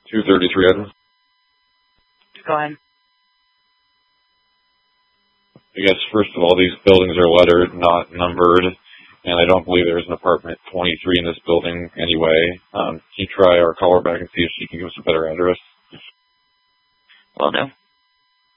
233 Edwards. Go ahead. I guess, first of all, these buildings are lettered, not numbered, and I don't believe there's an apartment 23 in this building anyway. Can you try or call her back and see if she can give us a better address? Will do.